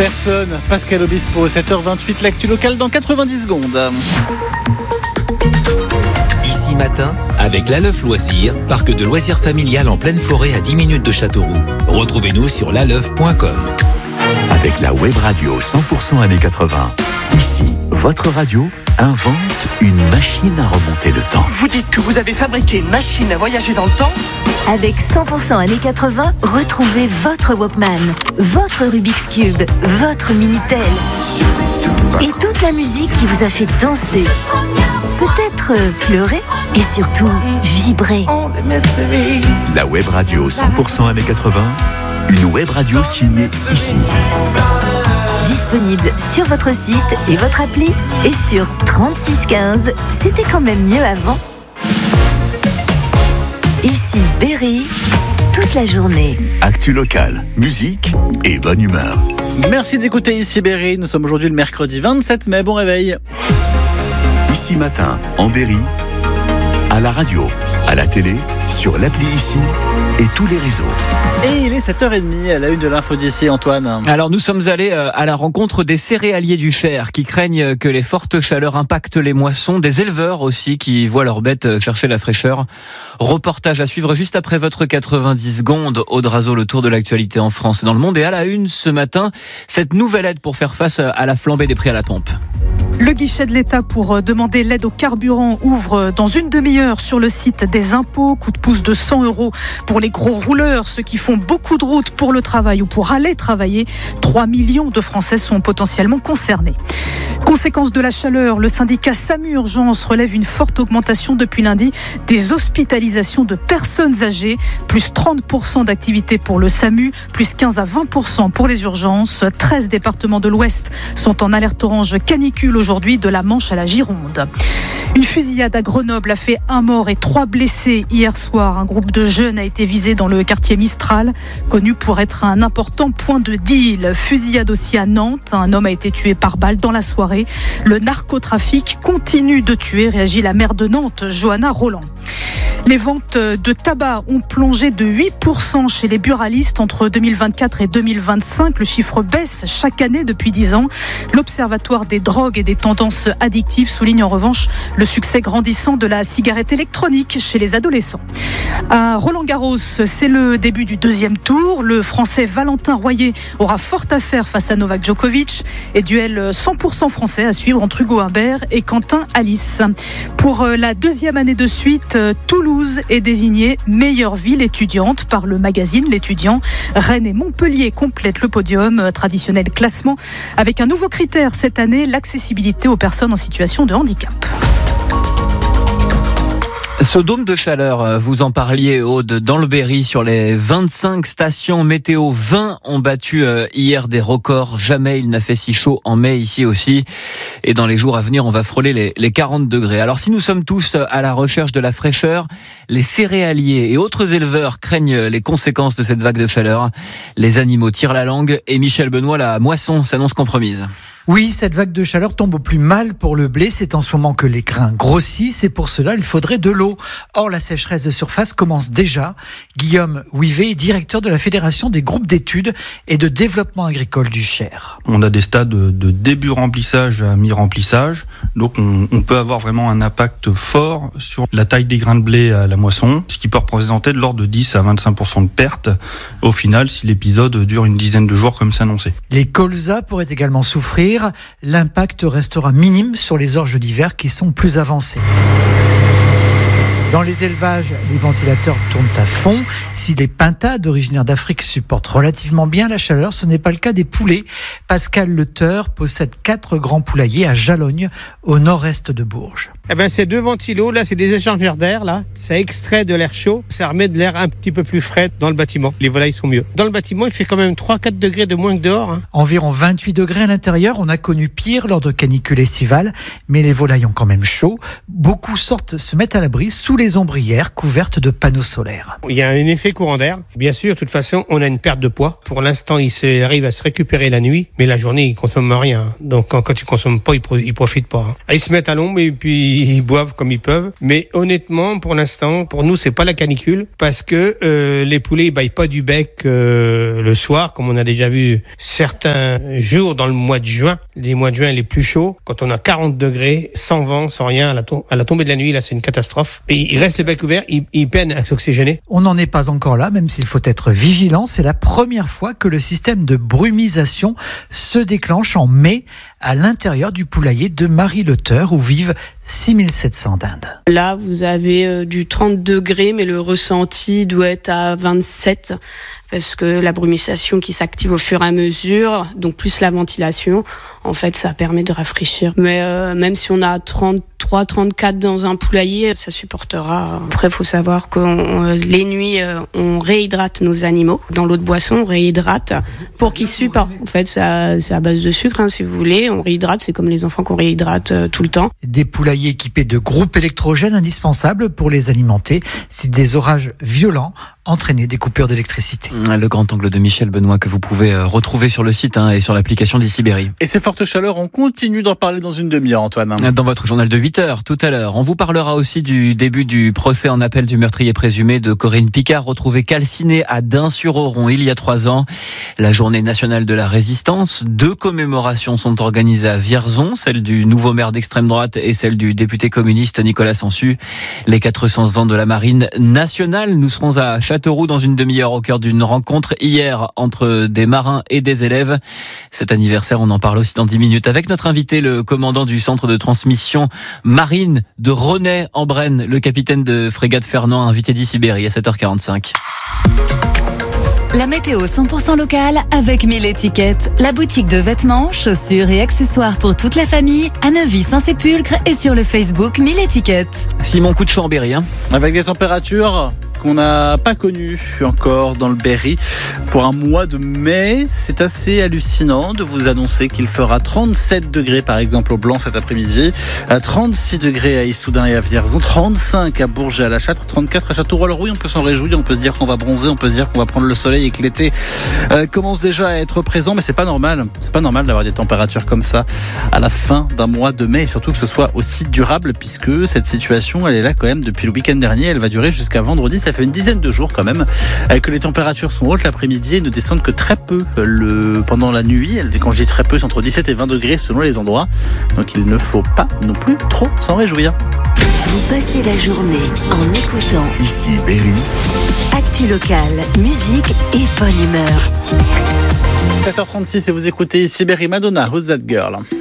Personne, Pascal Obispo, 7h28, l'actu locale dans 90 secondes. Ici matin, avec l'Aleuf Loisirs, parc de loisirs familial en pleine forêt à 10 minutes de Châteauroux. Retrouvez-nous sur laleuf.com. Avec la web radio 100% années 80, ici, votre radio invente une machine à remonter le temps. Vous dites que vous avez fabriqué une machine à voyager dans le temps ? Avec 100% années 80, retrouvez votre Walkman, votre Rubik's Cube, votre Minitel et toute la musique qui vous a fait danser, peut-être pleurer et surtout vibrer. La web radio 100% années 80, une web radio signée ici. Disponible sur votre site et votre appli et sur 3615. C'était quand même mieux avant. Ici Berry, toute la journée. Actu locale, musique et bonne humeur. Merci d'écouter Ici Berry. Nous sommes aujourd'hui le mercredi 27 mai. Bon réveil. Ici matin, en Berry, à la radio, à la télé, sur l'appli ici et tous les réseaux. Et il est 7h30 à la une de l'info d'ici, Antoine. Alors nous sommes allés à la rencontre des céréaliers du Cher qui craignent que les fortes chaleurs impactent les moissons, des éleveurs aussi qui voient leurs bêtes chercher la fraîcheur. Reportage à suivre juste après votre 90 secondes. Aude Razo, le tour de l'actualité en France et dans le monde. Et à la une ce matin, cette nouvelle aide pour faire face à la flambée des prix à la pompe. Le guichet de l'État pour demander l'aide au carburant ouvre dans une demi-heure sur le site des impôts. Coup de pouce de 100 € pour les gros rouleurs, ceux qui font beaucoup de routes pour le travail ou pour aller travailler. 3 millions de Français sont potentiellement concernés. Conséquence de la chaleur, le syndicat SAMU Urgence relève une forte augmentation depuis lundi des hospitalisations de personnes âgées. Plus 30% d'activité pour le SAMU, plus 15 à 20% pour les urgences. 13 départements de l'Ouest sont en alerte orange canicule aujourd'hui, de la Manche à la Gironde. Une fusillade à Grenoble a fait 1 mort et 3 blessés hier soir. Un groupe de jeunes a été visé dans le quartier Mistral, connu pour être un important point de deal. Fusillade aussi à Nantes. Un homme a été tué par balle dans la soirée. Le narcotrafic continue de tuer, réagit la maire de Nantes, Johanna Roland. Les ventes de tabac ont plongé de 8% chez les buralistes entre 2024 et 2025. Le chiffre baisse chaque année depuis 10 ans. L'Observatoire des drogues et des tendances addictives souligne en revanche le succès grandissant de la cigarette électronique chez les adolescents. À Roland-Garros, c'est le début du deuxième tour. Le Français Valentin Royer aura fort à faire face à Novak Djokovic. Et duel 100% français à suivre entre Hugo Humbert et Quentin Alice. Pour la deuxième année de suite, Toulouse est désignée meilleure ville étudiante par le magazine L'Étudiant. Rennes et Montpellier complètent le podium, traditionnel classement, avec un nouveau critère cette année, l'accessibilité aux personnes en situation de handicap. Ce dôme de chaleur, vous en parliez, Aude, dans le Berry, sur les 25 stations météo, 20 ont battu hier des records. Jamais il n'a fait si chaud en mai ici aussi. Et dans les jours à venir, on va frôler les 40 degrés. Alors si nous sommes tous à la recherche de la fraîcheur, les céréaliers et autres éleveurs craignent les conséquences de cette vague de chaleur. Les animaux tirent la langue et Michel Benoît, la moisson s'annonce compromise. Oui, cette vague de chaleur tombe au plus mal pour le blé. C'est en ce moment que les grains grossissent et pour cela, il faudrait de l'eau. Or, la sécheresse de surface commence déjà. Guillaume Ouivet est directeur de la Fédération des groupes d'études et de développement agricole du Cher. On a des stades de début remplissage à mi-remplissage. Donc, on peut avoir vraiment un impact fort sur la taille des grains de blé à la moisson, ce qui peut représenter de l'ordre de 10 à 25% de perte au final si l'épisode dure une dizaine de jours comme c'est annoncé. Les colzas pourraient également souffrir. L'impact restera minime sur les orges d'hiver qui sont plus avancées. Dans les élevages, les ventilateurs tournent à fond. Si les pintades originaires d'Afrique supportent relativement bien la chaleur, ce n'est pas le cas des poulets. Pascal Leteur possède 4 grands poulaillers à Jalogne, au nord-est de Bourges. Ces 2 ventilos, là, c'est des échangeurs d'air, là. Ça extrait de l'air chaud. Ça remet de l'air un petit peu plus frais dans le bâtiment. Les volailles sont mieux. Dans le bâtiment, il fait quand même 3-4 degrés de moins que dehors. Environ 28 degrés à l'intérieur. On a connu pire lors de canicules estivales, mais les volailles ont quand même chaud. Beaucoup se mettent à l'abri sous les ombrières couvertes de panneaux solaires. Il y a un effet courant d'air. Bien sûr, de toute façon, on a une perte de poids. Pour l'instant, il arrive à se récupérer la nuit, mais la journée, il consomme rien. Donc, quand il consomme pas, il profite pas. Ils se mettent à l'ombre et puis ils boivent comme ils peuvent. Mais honnêtement, pour l'instant, pour nous, c'est pas la canicule parce que les poulets ils baillent pas du bec le soir, comme on a déjà vu certains jours dans le mois de juin. Les mois de juin les plus chauds, quand on a 40 degrés, sans vent, sans rien, à la tombée de la nuit, là c'est une catastrophe. Et ils restent le bec ouvert, ils peinent à s'oxygéner. On n'en est pas encore là, même s'il faut être vigilant. C'est la première fois que le système de brumisation se déclenche en mai à l'intérieur du poulailler de Marie-Le-Teur où vivent 6700 dindes. Là, vous avez du 30 degrés, mais le ressenti doit être à 27 parce que la brumisation qui s'active au fur et à mesure, donc plus la ventilation, en fait, ça permet de rafraîchir. Mais même si on a 33, 34 dans un poulailler, ça supportera. Après, il faut savoir que les nuits, on réhydrate nos animaux. Dans l'eau de boisson, on réhydrate pour qu'ils supportent. En fait, c'est à base de sucre, si vous voulez. On réhydrate, c'est comme les enfants qu'on réhydrate tout le temps. Des poulaillers équipés de groupes électrogènes indispensables pour les alimenter si des orages violents entraînaient des coupures d'électricité. Le grand angle de Michel Benoît que vous pouvez retrouver sur le site et sur l'application d'Ici Berry. Et ces fortes chaleurs, on continue d'en parler dans une demi-heure, Antoine. Dans votre journal de 8h, tout à l'heure, on vous parlera aussi du début du procès en appel du meurtrier présumé de Corinne Picard, retrouvé calciné à Dun-sur-Oron il y a 3 ans. La journée nationale de la résistance. 2 commémorations sont organisées à Vierzon, celle du nouveau maire d'extrême droite et celle du député communiste Nicolas Sansu. Les 400 ans de la marine nationale. Nous serons à Châteauroux dans une demi-heure au cœur d'une rencontre hier entre des marins et des élèves. Cet anniversaire, on en parle aussi dans 10 minutes avec notre invité, le commandant du centre de transmission marine de Renay en Brenne, le capitaine de frégate Fernand, invité d'Ici Berry à 7h45. La météo 100% locale avec 1000 étiquettes. La boutique de vêtements, chaussures et accessoires pour toute la famille à Neuvy-Saint-Sépulcre et sur le Facebook 1000 étiquettes. Simon, coup de chaud en Berry. Avec des températures qu'on n'a pas connu encore dans le Berry pour un mois de mai. C'est assez hallucinant de vous annoncer qu'il fera 37 degrés par exemple au Blanc cet après-midi, 36 degrés à Issoudun et à Vierzon, 35 à Bourges et à La Châtre, 34 à Châteauroux-le-Rouy. On peut s'en réjouir, on peut se dire qu'on va bronzer, on peut se dire qu'on va prendre le soleil et que l'été commence déjà à être présent, mais c'est pas normal. C'est pas normal d'avoir des températures comme ça à la fin d'un mois de mai et surtout que ce soit aussi durable puisque cette situation elle est là quand même depuis le week-end dernier, elle va durer jusqu'à vendredi. Ça fait une dizaine de jours quand même que les températures sont hautes l'après-midi et ne descendent que très peu pendant la nuit. Quand je dis très peu, c'est entre 17 et 20 degrés selon les endroits. Donc il ne faut pas non plus trop s'en réjouir. Vous passez la journée en écoutant Ici Berry. Actu locale, musique et bonne humeur. 7h36 et vous écoutez Ici Berry, Madonna, Who's That Girl?